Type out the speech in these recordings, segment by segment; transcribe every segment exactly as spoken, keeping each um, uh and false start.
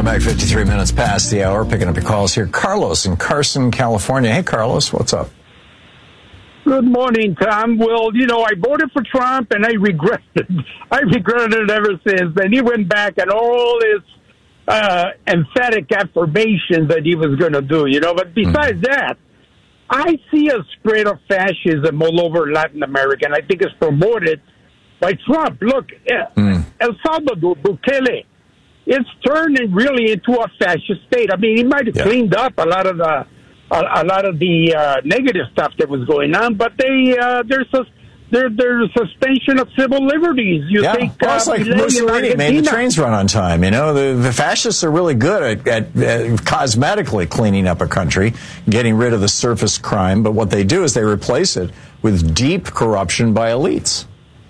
Welcome back. fifty-three minutes past the hour. Picking up your calls here. Carlos in Carson, California. Hey, Carlos, what's up? Good morning, Tom. Well, you know, I voted for Trump, and I regret it. I regretted it ever since. And he went back and all his uh, emphatic affirmations that he was going to do, you know. But besides mm. that, I see a spread of fascism all over Latin America, and I think it's promoted by Trump. Look, mm. El Salvador, Bukele, it's turning really into a fascist state. I mean, he might have yeah. cleaned up a lot of the a, a lot of the uh, negative stuff that was going on, but they uh, there's a there, there's a suspension of civil liberties. You yeah. think well, uh, it's like Mussolini made the trains run on time. You know, the, the fascists are really good at, at, at cosmetically cleaning up a country, getting rid of the surface crime. But what they do is they replace it with deep corruption by elites.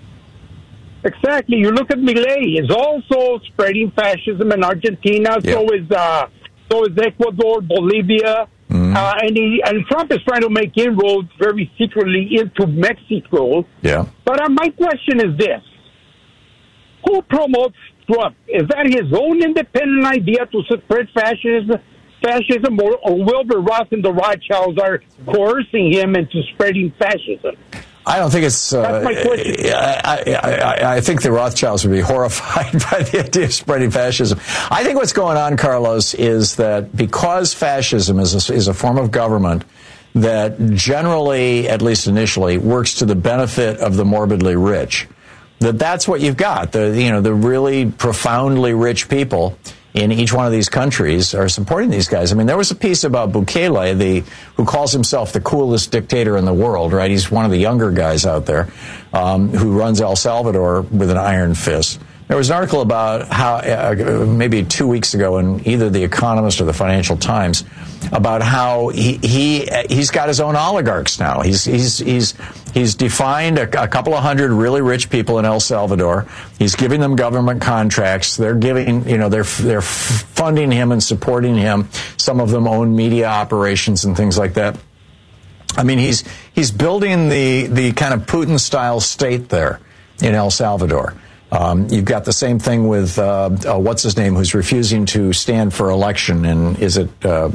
Exactly. You look at Milei; is also spreading fascism in Argentina. Yep. So is uh, so is Ecuador, Bolivia. Mm-hmm. Uh, and, he, and Trump is trying to make inroads very secretly into Mexico. Yeah. But uh, my question is this. Who promotes Trump? Is that his own independent idea to spread fascism, fascism or, or Wilbur Ross and the Rothschilds are coercing him into spreading fascism? I don't think it's. Uh, That's my question. I, I, I, I think the Rothschilds would be horrified by the idea of spreading fascism. I think what's going on, Carlos, is that because fascism is a, is a form of government that generally, at least initially, works to the benefit of the morbidly rich, that that's what you've got. The you know the really profoundly rich people in each one of these countries are supporting these guys. I mean, there was a piece about Bukele, the who calls himself the coolest dictator in the world, right? He's one of the younger guys out there um, who runs El Salvador with an iron fist. There was an article about how, uh, maybe two weeks ago in either The Economist or the Financial Times, about how he, he he's got his own oligarchs now. He's he's he's he's defined a, a couple of hundred really rich people in El Salvador. He's giving them government contracts. They're giving, you know, they're they're funding him and supporting him. Some of them own media operations and things like that. I mean, he's he's building the the kind of Putin-style state there in El Salvador. Um, you've got the same thing with uh, uh, what's his name, who's refusing to stand for election, and is it uh,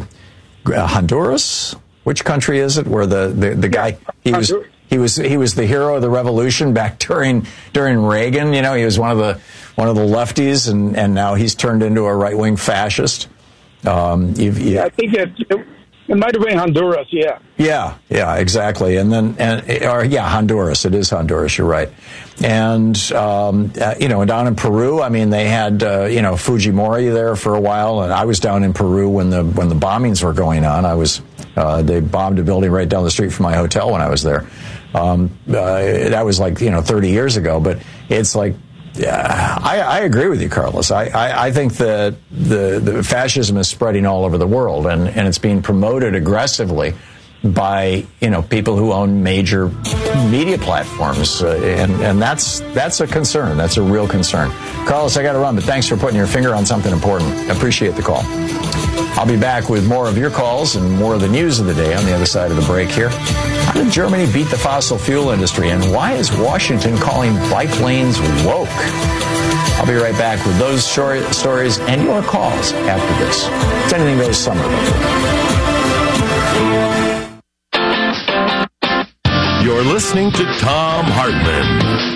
Honduras? Which country is it? Where the, the, the guy he was he was he was the hero of the revolution back during during Reagan. You know, he was one of the one of the lefties, and, and now he's turned into a right wing fascist. Um, you've, you, yeah, I think it, it, it might have been Honduras. Yeah. Yeah, yeah, exactly. And then, and or yeah, Honduras. It is Honduras. You're right. And um, uh, you know, down in Peru, I mean, they had uh, you know Fujimori there for a while, and I was down in Peru when the when the bombings were going on. I was uh, they bombed a building right down the street from my hotel when I was there. Um, uh, that was like you know thirty years ago, but it's like. Yeah, I, I agree with you, Carlos. I, I, I think that the, the fascism is spreading all over the world, and, and it's being promoted aggressively by you know people who own major media platforms, uh, and and that's that's a concern. That's a real concern. Carlos, I got to run, but thanks for putting your finger on something important. I appreciate the call. I'll be back with more of your calls and more of the news of the day on the other side of the break here. How did Germany beat the fossil fuel industry, and why is Washington calling bike lanes woke? I'll be right back with those short stories and your calls after this. It's Anything Goes Summer. You're listening to Thom Hartmann.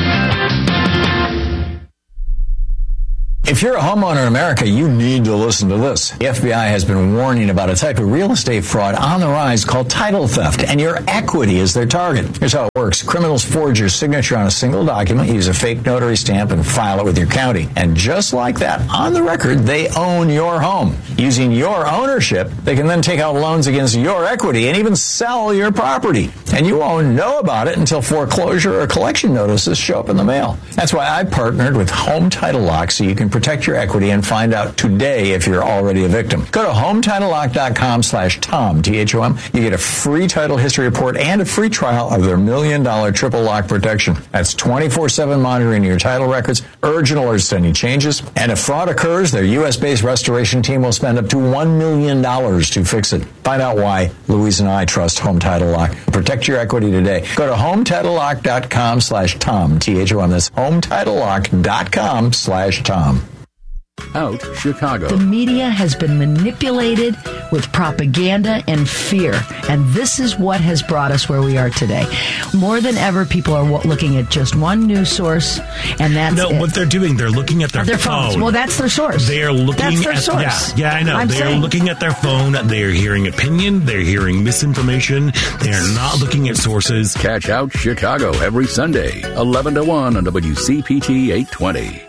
If you're a homeowner in America, you need to listen to this. The F B I has been warning about a type of real estate fraud on the rise called title theft, and your equity is their target. Here's how it works. Criminals forge your signature on a single document, use a fake notary stamp, and file it with your county. And just like that, on the record, they own your home. Using your ownership, they can then take out loans against your equity and even sell your property. And you won't know about it until foreclosure or collection notices show up in the mail. That's why I partnered with Home Title Lock, so you can protect your equity and find out today if you're already a victim. Go to home title lock dot com slash Tom, T H O M. You get a free title history report and a free trial of their million dollar triple lock protection. That's twenty-four seven monitoring your title records, urgent alerts to any changes. And if fraud occurs, their U S based restoration team will spend up to one million dollars to fix it. Find out why Louise and I trust Home Title Lock. Protect your equity today. Go to home title lock dot com slash Tom, T H O M. That's home title lock dot com slash Tom. Out Chicago. The media has been manipulated with propaganda and fear, and this is what has brought us where we are today. More than ever, people are looking at just one news source, and that's no. it. What they're doing, they're looking at their, their phone. phones. Well, that's their source. They are looking that's their at source. Yeah, yeah, I know. I'm They saying. are looking at their phone. They are hearing opinion. They're hearing misinformation. They are not looking at sources. Catch Out Chicago every Sunday, eleven to one on W C P T eight twenty.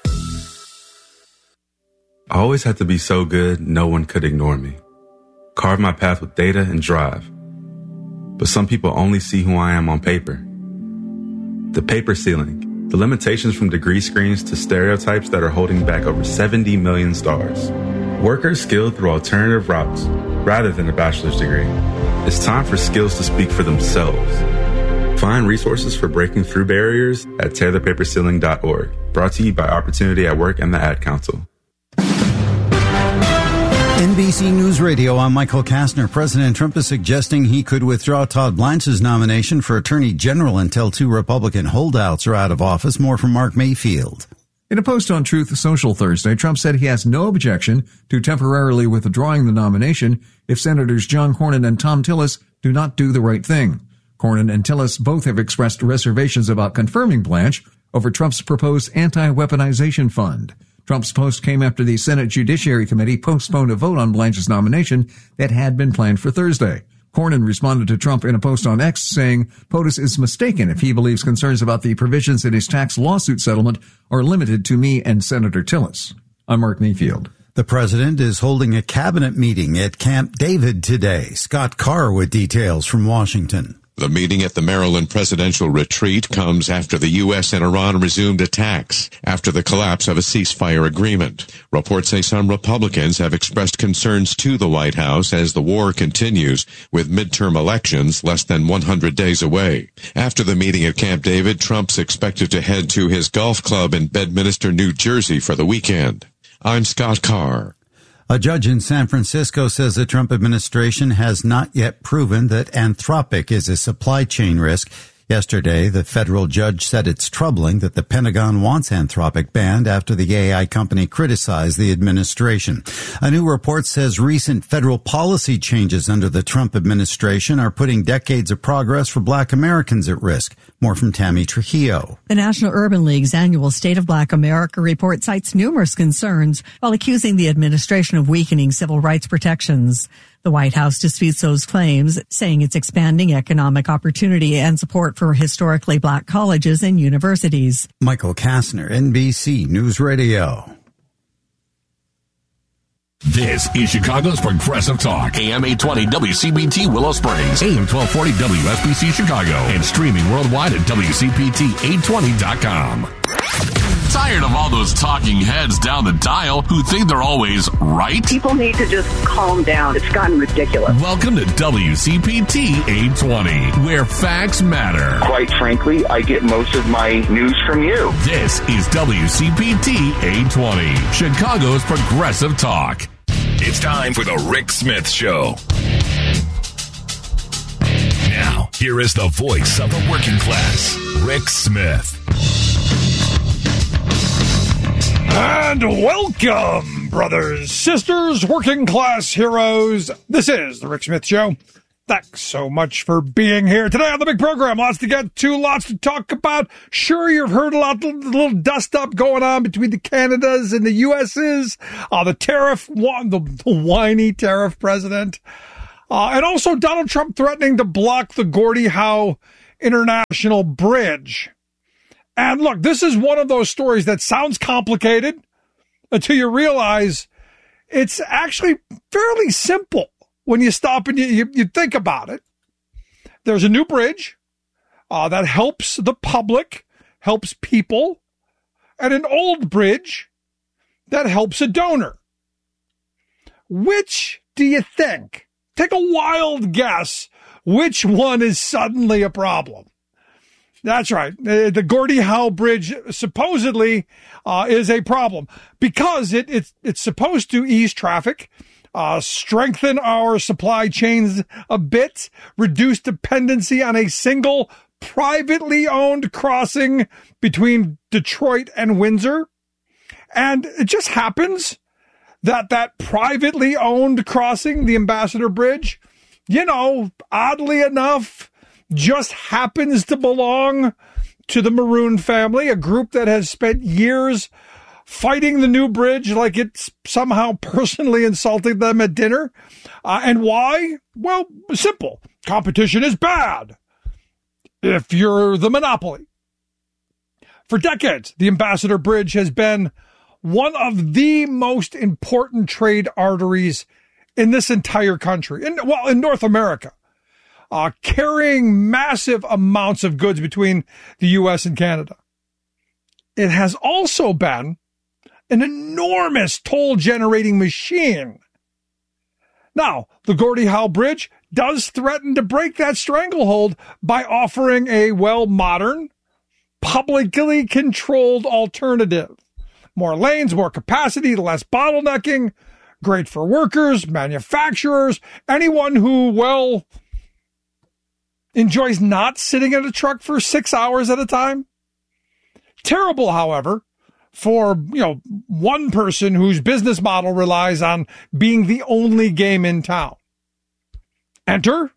I always had to be so good, no one could ignore me. Carve my path with data and drive. But some people only see who I am on paper. The paper ceiling, the limitations from degree screens to stereotypes that are holding back over seventy million stars. Workers skilled through alternative routes rather than a bachelor's degree. It's time for skills to speak for themselves. Find resources for breaking through barriers at tear the paper ceiling dot org. Brought to you by Opportunity at Work and the Ad Council. N B C News Radio, I'm Michael Kastner. President Trump is suggesting he could withdraw Todd Blanche's nomination for Attorney General until two Republican holdouts are out of office. More from Mark Mayfield. In a post on Truth Social Thursday, Trump said he has no objection to temporarily withdrawing the nomination if Senators John Cornyn and Thom Tillis do not do the right thing. Cornyn and Tillis both have expressed reservations about confirming Blanche over Trump's proposed anti-weaponization fund. Trump's post came after the Senate Judiciary Committee postponed a vote on Blanche's nomination that had been planned for Thursday. Cornyn responded to Trump in a post on X saying POTUS is mistaken if he believes concerns about the provisions in his tax lawsuit settlement are limited to me and Senator Tillis. I'm Mark Mayfield. The president is holding a cabinet meeting at Camp David today. Scott Carr with details from Washington. The meeting at the Maryland presidential retreat comes after the U S and Iran resumed attacks after the collapse of a ceasefire agreement. Reports say some Republicans have expressed concerns to the White House as the war continues with midterm elections less than one hundred days away. After the meeting at Camp David, Trump's expected to head to his golf club in Bedminster, New Jersey for the weekend. I'm Scott Carr. A judge in San Francisco says the Trump administration has not yet proven that Anthropic is a supply chain risk. Yesterday, the federal judge said it's troubling that the Pentagon wants Anthropic banned after the A I company criticized the administration. A new report says recent federal policy changes under the Trump administration are putting decades of progress for Black Americans at risk. More from Tammy Trujillo. The National Urban League's annual State of Black America report cites numerous concerns while accusing the administration of weakening civil rights protections. The White House disputes those claims, saying it's expanding economic opportunity and support for historically Black colleges and universities. Michael Kastner, N B C News Radio. This is Chicago's Progressive Talk. A M eight twenty W C B T Willow Springs. A M twelve forty W S B C Chicago. And streaming worldwide at W C P T eight twenty dot com. Tired of all those talking heads down the dial who think they're always right? People need to just calm down. It's gotten ridiculous. Welcome to W C P T eight twenty, where facts matter. Quite frankly, I get most of my news from you. This is W C P T eight twenty, Chicago's Progressive Talk. It's time for the Rick Smith Show. Now, here is the voice of the working class, Rick Smith. And welcome, brothers, sisters, working class heroes. This is the Rick Smith Show. Thanks so much for being here today on the big program. Lots to get to, lots to talk about. Sure, you've heard a lot, a little dust up going on between the Canadas and the U S's. Uh, the tariff, the, the whiny tariff president. Uh, and also Donald Trump threatening to block the Gordie Howe International Bridge. And look, this is one of those stories that sounds complicated until you realize it's actually fairly simple when you stop and you, you, you think about it. There's a new bridge uh, that helps the public, helps people, and an old bridge that helps a donor. Which do you think? Take a wild guess which one is suddenly a problem. That's right. Uh, the Gordie Howe Bridge supposedly uh, is a problem because it, it it's supposed to ease traffic, uh, strengthen our supply chains a bit, reduce dependency on a single privately owned crossing between Detroit and Windsor, And it just happens that that privately owned crossing, the Ambassador Bridge, you know, oddly enough, just happens to belong to the Maroon family, a group that has spent years fighting the new bridge like it's somehow personally insulting them at dinner. Uh, and why? Well, simple. Competition is bad if you're the monopoly. For decades, the Ambassador Bridge has been one of the most important trade arteries in this entire country, in, well, in North America, uh, carrying massive amounts of goods between the U S and Canada. It has also been an enormous toll-generating machine. Now, the Gordie Howe Bridge does threaten to break that stranglehold by offering a, well, modern, publicly controlled alternative. More lanes, more capacity, less bottlenecking, great for workers, manufacturers, anyone who, well, enjoys not sitting in a truck for six hours at a time. Terrible, however, for, you know, one person whose business model relies on being the only game in town. Enter,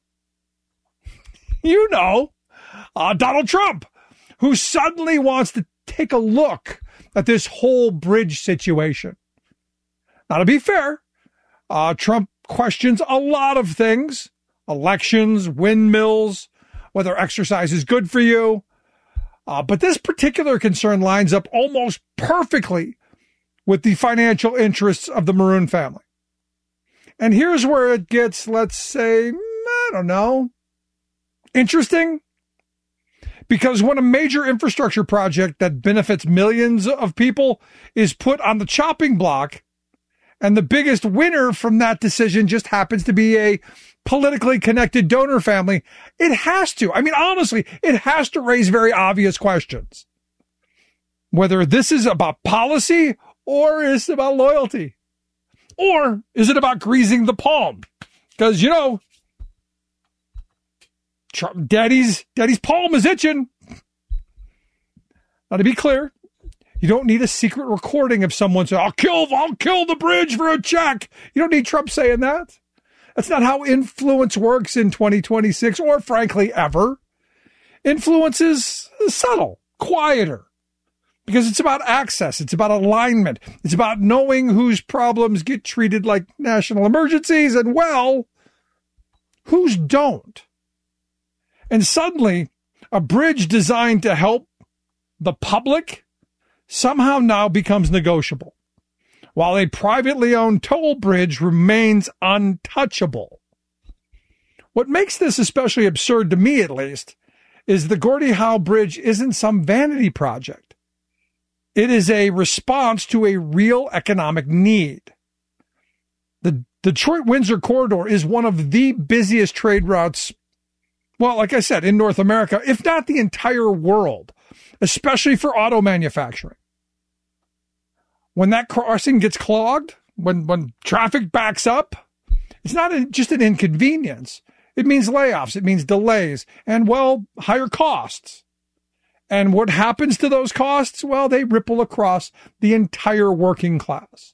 you know, uh, Donald Trump, who suddenly wants to take a look at this whole bridge situation. Now, to be fair, uh, Trump questions a lot of things, elections, windmills, whether exercise is good for you. Uh, but this particular concern lines up almost perfectly with the financial interests of the Maroon family. And here's where it gets, let's say, I don't know, interesting. Because when a major infrastructure project that benefits millions of people is put on the chopping block, and the biggest winner from that decision just happens to be a politically connected donor family, it has to. I mean, honestly, it has to raise very obvious questions. Whether this is about policy or is it about loyalty? Or is it about greasing the palm? Because, you know, Daddy's, Daddy's palm is itching. Now, to be clear, you don't need a secret recording of someone saying, I'll kill, I'll kill the bridge for a check. You don't need Trump saying that. That's not how influence works in twenty twenty-six, or frankly, ever. Influence is subtle, quieter, because it's about access. It's about alignment. It's about knowing whose problems get treated like national emergencies and, well, whose don't. And suddenly, a bridge designed to help the public somehow now becomes negotiable, while a privately owned toll bridge remains untouchable. What makes this especially absurd, to me at least, is the Gordie Howe Bridge isn't some vanity project. It is a response to a real economic need. The Detroit-Windsor corridor is one of the busiest trade routes, well, like I said, in North America, if not the entire world, especially for auto manufacturing. When that crossing gets clogged, when, when traffic backs up, it's not a, just an inconvenience. It means layoffs. It means delays and, well, higher costs. And what happens to those costs? Well, they ripple across the entire working class.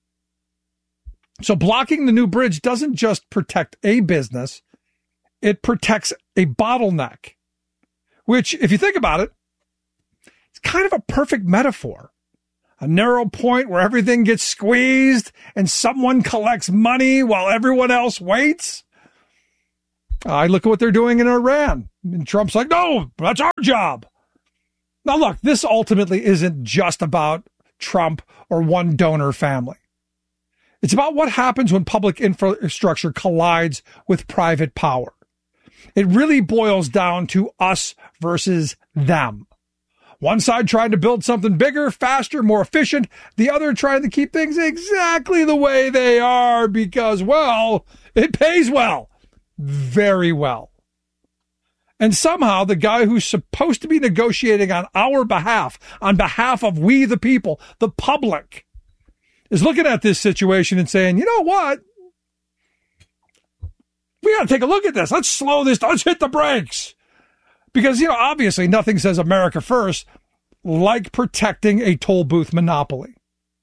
So blocking the new bridge doesn't just protect a business. It protects a bottleneck, which, if you think about it, it's kind of a perfect metaphor. A narrow point where everything gets squeezed and someone collects money while everyone else waits. I look at what they're doing in Iran. And Trump's like, no, that's our job. Now, look, this ultimately isn't just about Trump or one donor family. It's about what happens when public infrastructure collides with private power. It really boils down to us versus them. One side trying to build something bigger, faster, more efficient. The other trying to keep things exactly the way they are because, well, it pays well. Very well. And somehow the guy who's supposed to be negotiating on our behalf, on behalf of we the people, the public, is looking at this situation and saying, you know what? We got to take a look at this. Let's slow this down. Let's hit the brakes. Because, you know, obviously nothing says America first like protecting a toll booth monopoly.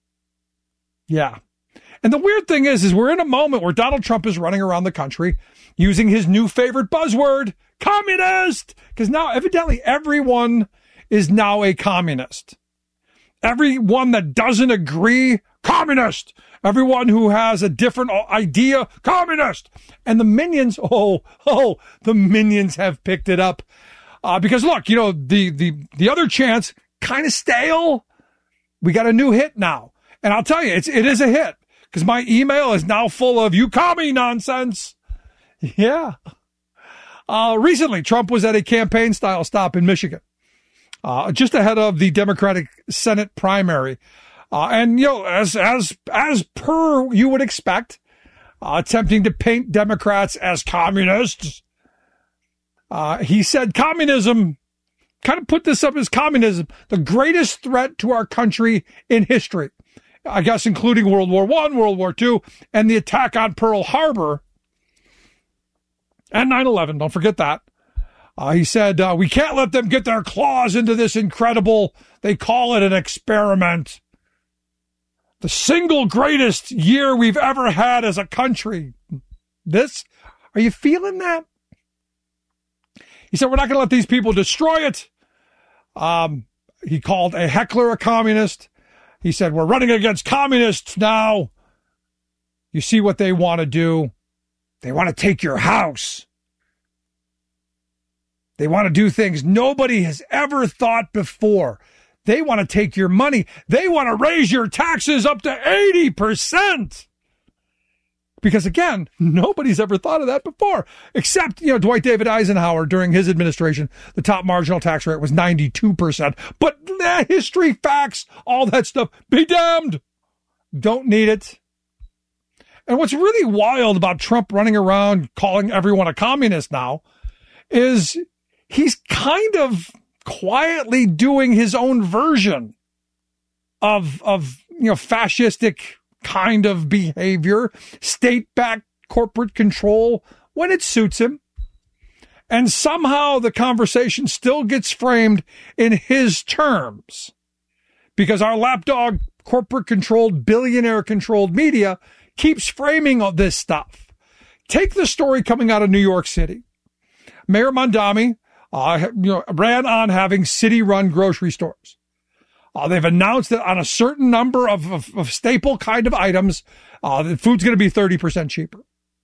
Yeah. And the weird thing is, is we're in a moment where Donald Trump is running around the country using his new favorite buzzword, communist, because now evidently everyone is now a communist. Everyone that doesn't agree, communist. Everyone who has a different idea, communist. And the minions, oh, oh, the minions have picked it up. Uh, because look, you know, the, the, the other chants, kind of stale. We got a new hit now. And I'll tell you, it's, it is a hit because my email is now full of you commie nonsense. Yeah. Uh, recently, Trump was at a campaign style stop in Michigan, uh, just ahead of the Democratic Senate primary. Uh, and, you know, as, as, as per you would expect, uh, attempting to paint Democrats as communists. Uh, he said communism, kind of put this up as communism, the greatest threat to our country in history. I guess including World War One, World War Two, and the attack on Pearl Harbor and nine eleven. Don't forget that. Uh, he said, uh, we can't let them get their claws into this incredible, they call it an experiment. The single greatest year we've ever had as a country. This, are you feeling that? He said, we're not going to let these people destroy it. Um, he called a heckler a communist. He said, we're running against communists now. You see what they want to do? They want to take your house. They want to do things nobody has ever thought before. They want to take your money. They want to raise your taxes up to eighty percent. Because again, nobody's ever thought of that before, except, you know, Dwight David Eisenhower during his administration, the top marginal tax rate was ninety-two percent. But eh, history, facts, all that stuff, be damned. Don't need it. And what's really wild about Trump running around calling everyone a communist now is he's kind of quietly doing his own version of, of, you know, fascistic kind of behavior, state-backed corporate control when it suits him. And somehow the conversation still gets framed in his terms because our lapdog corporate-controlled, billionaire-controlled media keeps framing all this stuff. Take the story coming out of New York City. Mayor Mondami uh, you know, ran on having city-run grocery stores. Uh, they've announced that on a certain number of, of, of staple kind of items, uh, the food's going to be thirty percent cheaper.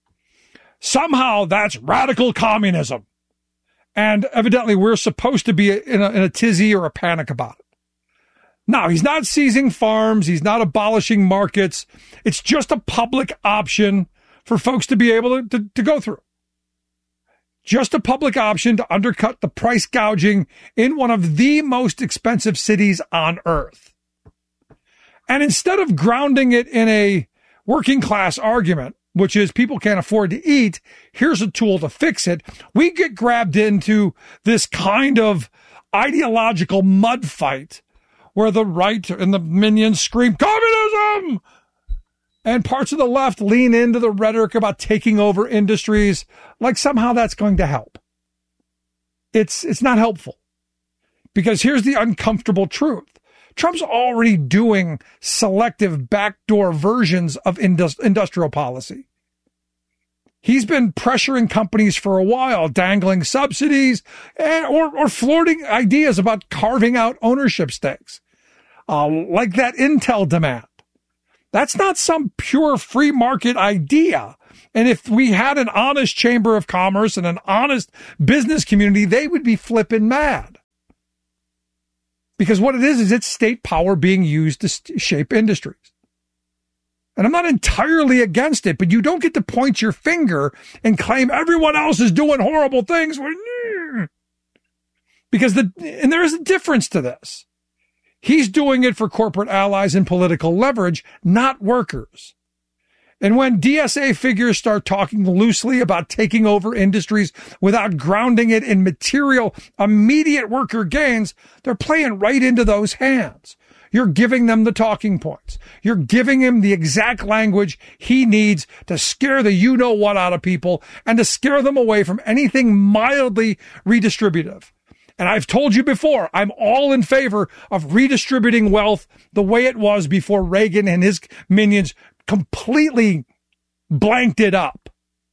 Somehow that's radical communism. And evidently we're supposed to be in a, in a tizzy or a panic about it. Now, he's not seizing farms. He's not abolishing markets. It's just a public option for folks to be able to, to, to go through. Just a public option to undercut the price gouging in one of the most expensive cities on earth. And instead of grounding it in a working class argument, which is people can't afford to eat, here's a tool to fix it, we get grabbed into this kind of ideological mud fight where the right and the minions scream, communism! And parts of the left lean into the rhetoric about taking over industries like somehow that's going to help. It's, it's not helpful. Because here's the uncomfortable truth. Trump's already doing selective backdoor versions of indus- industrial policy. He's been pressuring companies for a while, dangling subsidies and, or, or flirting ideas about carving out ownership stakes, uh, like that Intel demand. That's not some pure free market idea. And if we had an honest chamber of commerce and an honest business community, they would be flipping mad. Because what it is, is it's state power being used to st- shape industries. And I'm not entirely against it, but you don't get to point your finger and claim everyone else is doing horrible things. Because the, and there is a difference to this. He's doing it for corporate allies and political leverage, not workers. And when D S A figures start talking loosely about taking over industries without grounding it in material, immediate worker gains, they're playing right into those hands. You're giving them the talking points. You're giving him the exact language he needs to scare the you-know-what out of people and to scare them away from anything mildly redistributive. And I've told you before, I'm all in favor of redistributing wealth the way it was before Reagan and his minions completely blanked it up.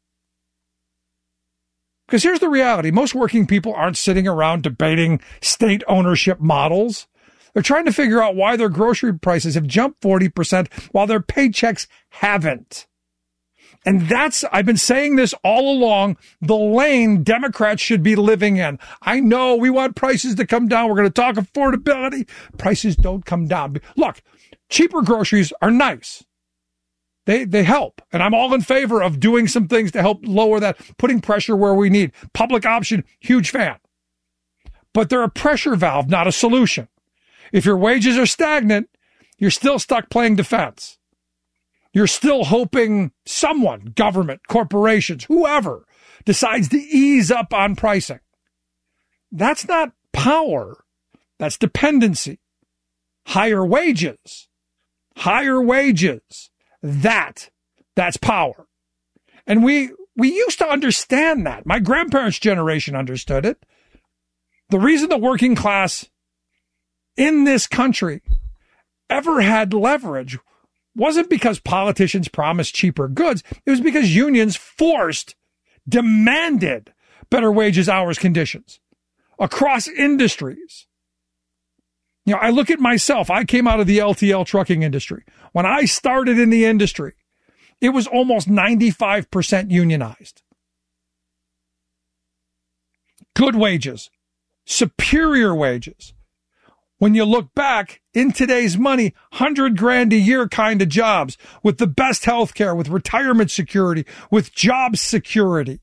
Because here's the reality. Most working people aren't sitting around debating state ownership models. They're trying to figure out why their grocery prices have jumped forty percent while their paychecks haven't. And that's, I've been saying this all along, the lane Democrats should be living in. I know we want prices to come down. We're going to talk affordability. Prices don't come down. Look, cheaper groceries are nice. They they help. And I'm all in favor of doing some things to help lower that, putting pressure where we need. Public option, huge fan. But they're a pressure valve, not a solution. If your wages are stagnant, you're still stuck playing defense. You're still hoping someone, government, corporations, whoever, decides to ease up on pricing. That's not power. That's dependency. Higher wages. Higher wages. That, that's power. And we, we used to understand that. My grandparents' generation understood it. The reason the working class in this country ever had leverage wasn't because politicians promised cheaper goods. It was because unions forced, demanded better wages, hours, conditions across industries. You know, I look at myself. I came out of the L T L trucking industry. When I started in the industry, it was almost ninety-five percent unionized. Good wages, superior wages. When you look back in today's money, hundred grand a year kind of jobs with the best health care, with retirement security, with job security.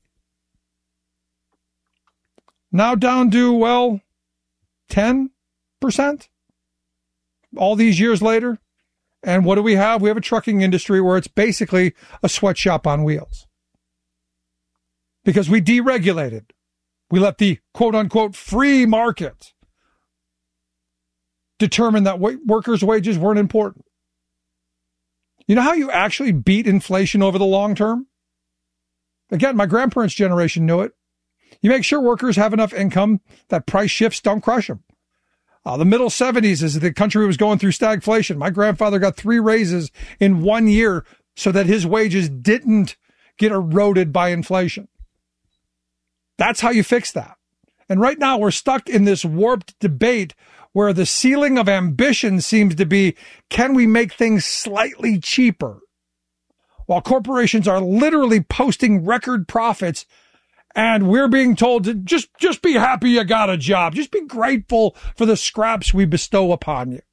Now down to, well, ten percent all these years later. And what do we have? We have a trucking industry where it's basically a sweatshop on wheels. Because we deregulated. We let the quote unquote free market determine that workers' wages weren't important. You know how you actually beat inflation over the long term? Again, my grandparents' generation knew it. You make sure workers have enough income that price shifts don't crush them. Uh, the middle seventies, as the country was going through stagflation, my grandfather got three raises in one year so that his wages didn't get eroded by inflation. That's how you fix that. And right now we're stuck in this warped debate where the ceiling of ambition seems to be, can we make things slightly cheaper? While corporations are literally posting record profits, and we're being told to just, just be happy you got a job. Just be grateful for the scraps we bestow upon you.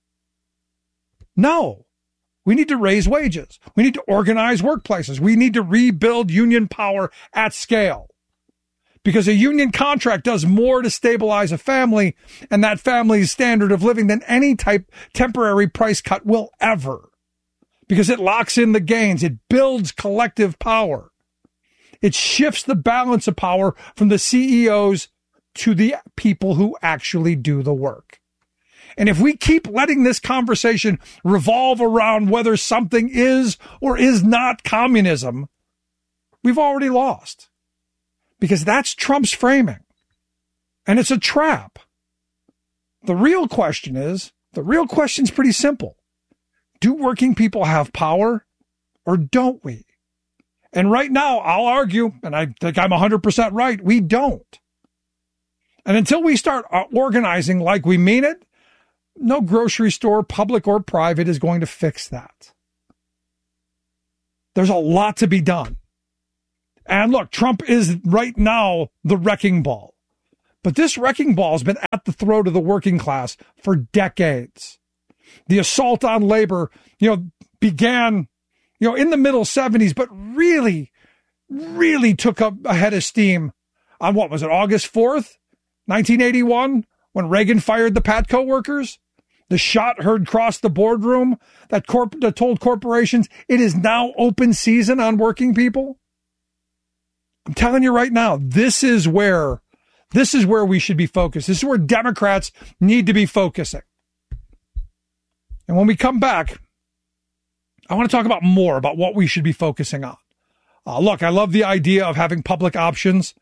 No. We need to raise wages. We need to organize workplaces. We need to rebuild union power at scale. Because a union contract does more to stabilize a family and that family's standard of living than any type temporary price cut will ever. Because it locks in the gains. It builds collective power. It shifts the balance of power from the C E Os to the people who actually do the work. And if we keep letting this conversation revolve around whether something is or is not communism, we've already lost. Because that's Trump's framing. And it's a trap. The real question is, the real question is pretty simple. Do working people have power or don't we? And right now, I'll argue, and I think I'm one hundred percent right, we don't. And until we start organizing like we mean it, no grocery store, public or private, is going to fix that. There's a lot to be done. And look, Trump is right now the wrecking ball. But this wrecking ball has been at the throat of the working class for decades. The assault on labor, you know, began, you know, in the middle seventies, but really, really took up a head of steam on what was it, August fourth, nineteen eighty-one, when Reagan fired the Patco workers. The shot heard across the boardroom that, corp- that told corporations it is now open season on working people. I'm telling you right now, this is where, this is where we should be focused. This is where Democrats need to be focusing. And when we come back, I want to talk about more about what we should be focusing on. Uh, look, I love the idea of having public options.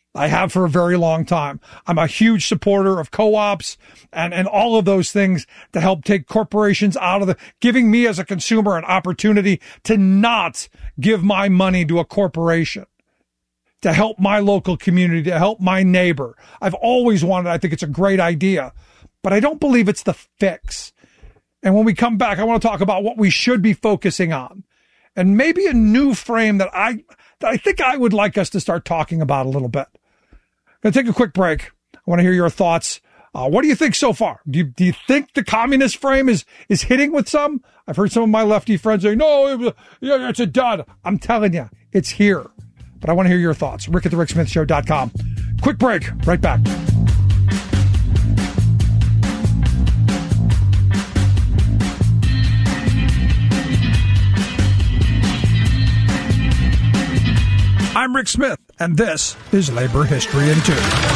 I have for a very long time. I'm a huge supporter of co-ops and, and all of those things to help take corporations out of the, giving me as a consumer an opportunity to not give my money to a corporation, to help my local community, to help my neighbor. I've always wanted, I think it's a great idea, but I don't believe it's the fix. And when we come back, I want to talk about what we should be focusing on and maybe a new frame that I, that I think I would like us to start talking about a little bit. I'm going to take a quick break. I want to hear your thoughts. Uh, what do you think so far? Do you, do you think the communist frame is, is hitting with some? I've heard some of my lefty friends say, no, it's a dud. I'm telling you, it's here. But I want to hear your thoughts. Rick at the Rick Smith Show dot com. Quick break. Right back. I'm Rick Smith, and this is Labor History in Two.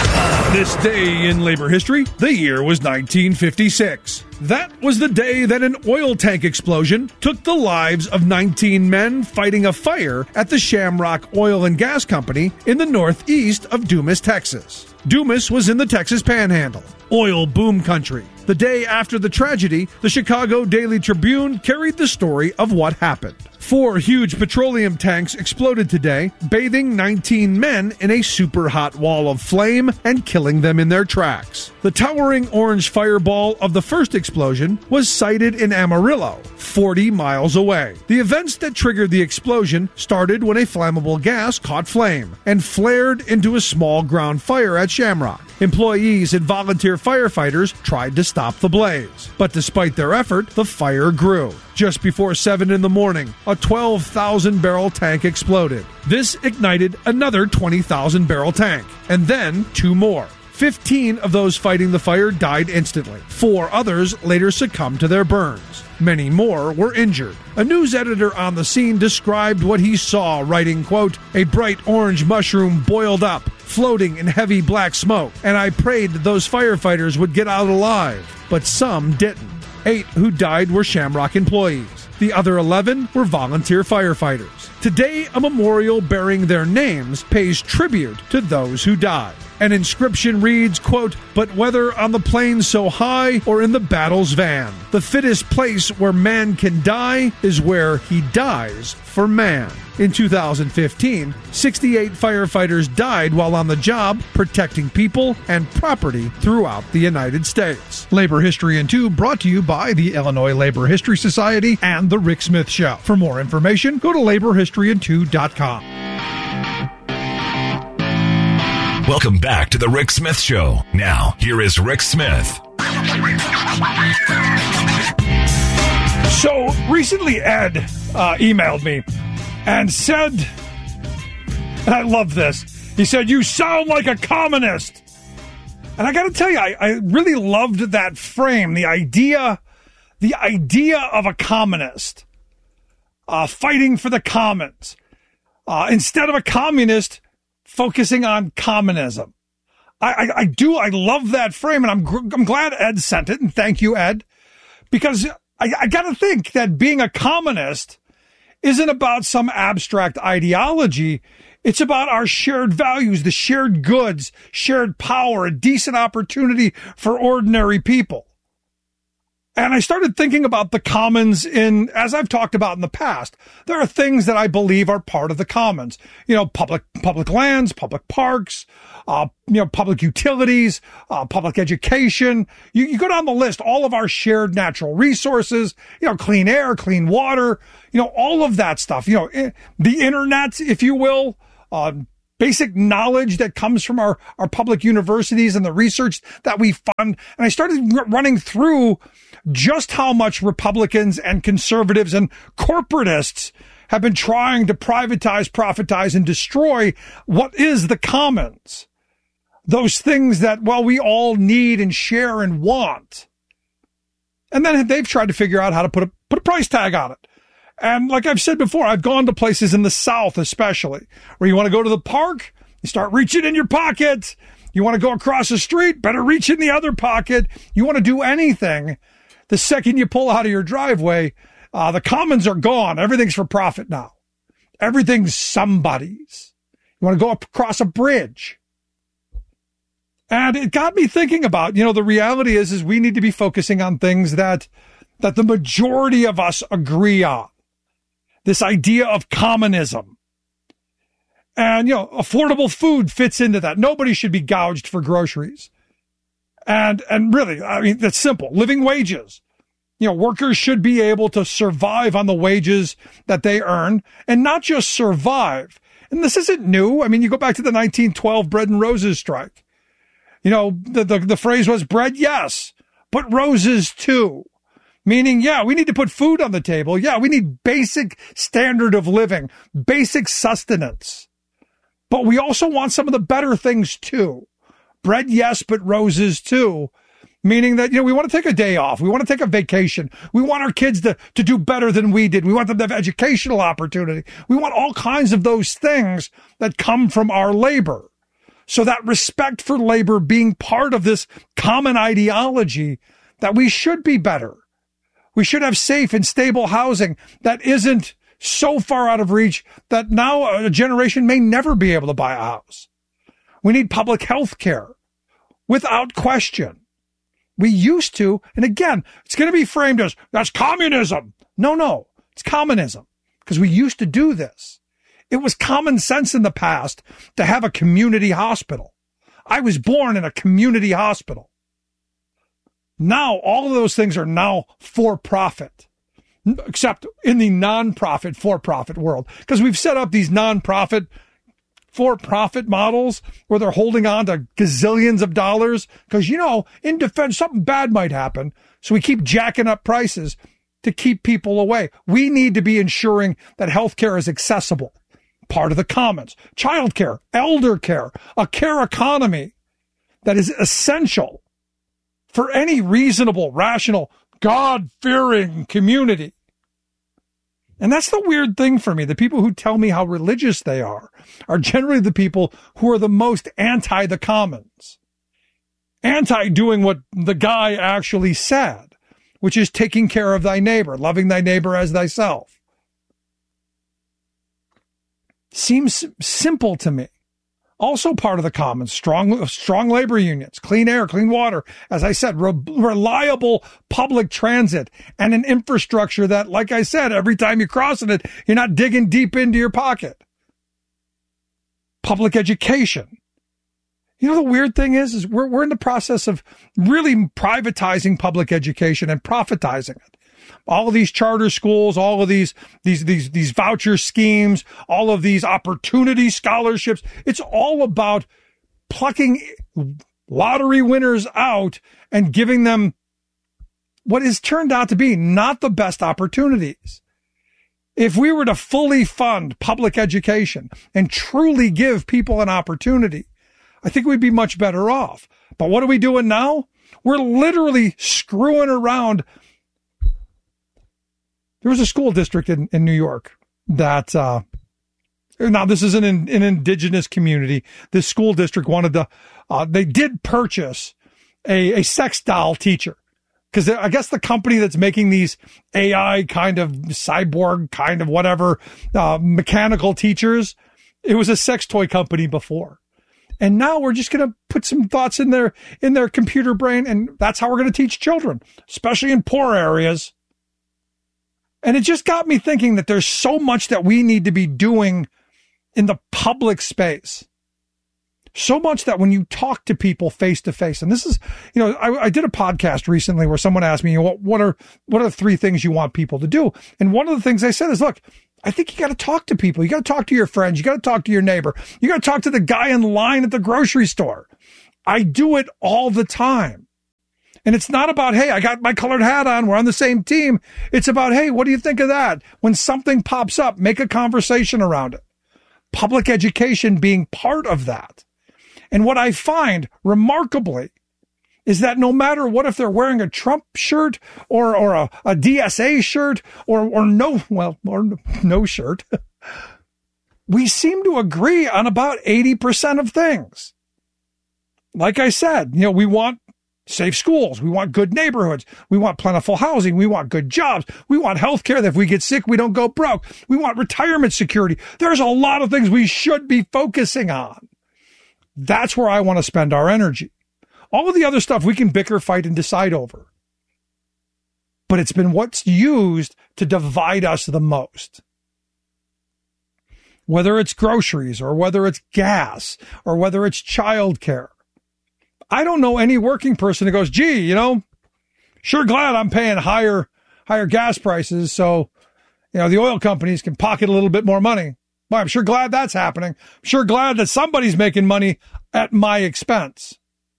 This day in labor history, the year was nineteen fifty-six. That was the day that an oil tank explosion took the lives of nineteen men fighting a fire at the Shamrock Oil and Gas Company in the northeast of Dumas, Texas. Dumas was in the Texas Panhandle, oil boom country. The day after the tragedy, the Chicago Daily Tribune carried the story of what happened. Four huge petroleum tanks exploded today, bathing nineteen men in a super hot wall of flame and killing them in their tracks. The towering orange fireball of the first explosion was sighted in Amarillo, forty miles away. The events that triggered the explosion started when a flammable gas caught flame and flared into a small ground fire at Shamrock. Employees and volunteer firefighters tried to stop the blaze, but despite their effort, the fire grew. Just before seven in the morning, a twelve thousand barrel tank exploded. This ignited another twenty thousand barrel tank, and then two more. Fifteen of those fighting the fire died instantly. Four others later succumbed to their burns. Many more were injured. A news editor on the scene described what he saw, writing, quote, "A bright orange mushroom boiled up, floating in heavy black smoke, and I prayed that those firefighters would get out alive, but some didn't." Eight who died were Shamrock employees. The other eleven were volunteer firefighters. Today, a memorial bearing their names pays tribute to those who died. An inscription reads, quote, "But whether on the plains so high or in the battle's van, the fittest place where man can die is where he dies for man." In two thousand fifteen, sixty-eight firefighters died while on the job protecting people and property throughout the United States. Labor History in Two brought to you by the Illinois Labor History Society and The Rick Smith Show. For more information, go to labor history in two dot com. Welcome back to the Rick Smith Show. Now, here is Rick Smith. So, recently Ed uh, emailed me and said, and I love this, he said, "You sound like a communist." And I got to tell you, I, I really loved that frame, the idea, the idea of a communist uh, fighting for the commons. Uh, instead of a communist focusing on communism. I, I, I do, I love that frame, and I'm I'm glad Ed sent it, and thank you, Ed, because I, I got to think that being a communist isn't about some abstract ideology. It's about our shared values, the shared goods, shared power, a decent opportunity for ordinary people. And I started thinking about the commons in, as I've talked about in the past, there are things that I believe are part of the commons. You know, public, public lands, public parks, uh, you know, public utilities, uh, public education. You, you go down the list, all of our shared natural resources, you know, clean air, clean water, you know, all of that stuff, you know, the internet, if you will, uh, basic knowledge that comes from our, our public universities and the research that we fund. And I started r- running through just how much Republicans and conservatives and corporatists have been trying to privatize, profitize, and destroy what is the commons. Those things that, well, we all need and share and want. And then they've tried to figure out how to put a, put a price tag on it. And like I've said before, I've gone to places in the South, especially, where you want to go to the park, you start reaching in your pocket. You want to go across the street, better reach in the other pocket. You want to do anything. The second you pull out of your driveway, uh, the commons are gone. Everything's for profit now. Everything's somebody's. You want to go up across a bridge. And it got me thinking about, you know, the reality is, is we need to be focusing on things that, that the majority of us agree on. This idea of communism. And, you know, affordable food fits into that. Nobody should be gouged for groceries. And, and really, I mean, that's simple. Living wages. You know, workers should be able to survive on the wages that they earn, and not just survive. And this isn't new. I mean, you go back to the nineteen twelve Bread and Roses strike. You know, the, the, the phrase was bread, yes, but roses too. Meaning, yeah, we need to put food on the table. Yeah, we need basic standard of living, basic sustenance. But we also want some of the better things too. Bread, yes, but roses too. Meaning that, you know, we want to take a day off. We want to take a vacation. We want our kids to, to do better than we did. We want them to have educational opportunity. We want all kinds of those things that come from our labor. So that respect for labor being part of this common ideology that we should be better. We should have safe and stable housing that isn't so far out of reach that now a generation may never be able to buy a house. We need public health care without question. We used to, and again, it's going to be framed as, that's communism. No, no, it's communism because we used to do this. It was common sense in the past to have a community hospital. I was born in a community hospital. Now, all of those things are now for profit, except in the non-profit, for-profit world, because we've set up these non-profit, for-profit models where they're holding on to gazillions of dollars because, you know, in defense, something bad might happen. So we keep jacking up prices to keep people away. We need to be ensuring that healthcare is accessible. Part of the commons, childcare, elder care, a care economy that is essential for any reasonable, rational, God-fearing community. And that's the weird thing for me. The people who tell me how religious they are are generally the people who are the most anti the commons. Anti doing what the guy actually said, which is taking care of thy neighbor, loving thy neighbor as thyself. Seems simple to me. Also part of the commons, strong, strong labor unions, clean air, clean water. As I said, re- reliable public transit and an infrastructure that, like I said, every time you're crossing it, you're not digging deep into your pocket. Public education. You know, the weird thing is, is we're, we're in the process of really privatizing public education and profitizing it. All of these charter schools, all of these, these, these, these voucher schemes, all of these opportunity scholarships. It's all about plucking lottery winners out and giving them what has turned out to be not the best opportunities. If we were to fully fund public education and truly give people an opportunity, I think we'd be much better off. But what are we doing now? We're literally screwing around. There was a school district in, in New York that, uh, now this is an, an indigenous community. This school district wanted to, uh, they did purchase a, a sex doll teacher. Cause I guess the company that's making these A I kind of cyborg kind of whatever, uh, mechanical teachers, it was a sex toy company before. And now we're just going to put some thoughts in their, in their computer brain. And that's how we're going to teach children, especially in poor areas. And it just got me thinking that there's so much that we need to be doing in the public space. So much that when you talk to people face to face, and this is, you know, I, I did a podcast recently where someone asked me, what, what are, what are the three things you want people to do? And one of the things I said is, look, I think you got to talk to people. You got to talk to your friends. You got to talk to your neighbor. You got to talk to the guy in line at the grocery store. I do it all the time. And it's not about, hey, I got my colored hat on. We're on the same team. It's about, hey, what do you think of that? When something pops up, make a conversation around it. Public education being part of that. And what I find remarkably is that no matter what, if they're wearing a Trump shirt or, or a, a D S A shirt or, or no, well, or no shirt, we seem to agree on about eighty percent of things. Like I said, you know, we want safe schools. We want good neighborhoods. We want plentiful housing. We want good jobs. We want health care that if we get sick, we don't go broke. We want retirement security. There's a lot of things we should be focusing on. That's where I want to spend our energy. All of the other stuff we can bicker, fight, and decide over. But it's been what's used to divide us the most. Whether it's groceries or whether it's gas or whether it's childcare. I don't know any working person who goes, gee, you know, sure glad I'm paying higher, higher gas prices. So, you know, the oil companies can pocket a little bit more money. Well, I'm sure glad that's happening. I'm sure glad that somebody's making money at my expense.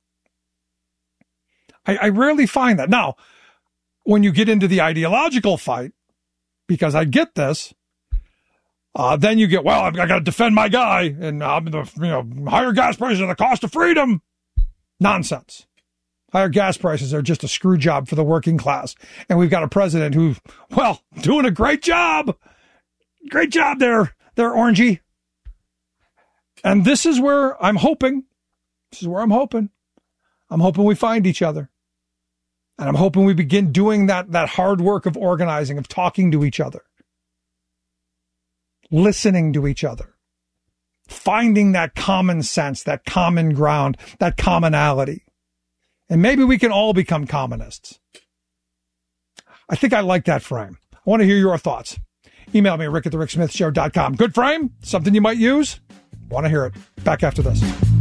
I, I rarely find that. Now, when you get into the ideological fight, because I get this, uh, then you get, well, I've, I got to defend my guy, and I'm the, you know, higher gas prices are the cost of freedom. Nonsense. Higher gas prices are just a screw job for the working class. And we've got a president who, well, doing a great job. Great job there, there, Orangey. And this is where I'm hoping, this is where I'm hoping. I'm hoping we find each other. And I'm hoping we begin doing that, that hard work of organizing, of talking to each other, listening to each other, finding that common sense, that common ground, that commonality. And maybe we can all become communists. I think I like that frame. I want to hear your thoughts. Email me, rick at the rick smith show dot com. Good frame? Something you might use? Want to hear it. Back after this.